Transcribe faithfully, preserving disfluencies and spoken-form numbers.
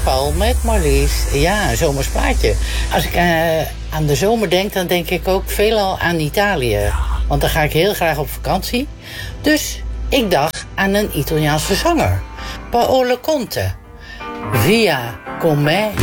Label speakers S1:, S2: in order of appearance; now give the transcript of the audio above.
S1: Paul met Marlies. Ja, een zomersplaatje. Als ik uh, aan de zomer denk, dan denk ik ook veelal aan Italië. Want dan ga ik heel graag op vakantie. Dus ik dacht aan een Italiaanse zanger. Paolo Conte. Via con me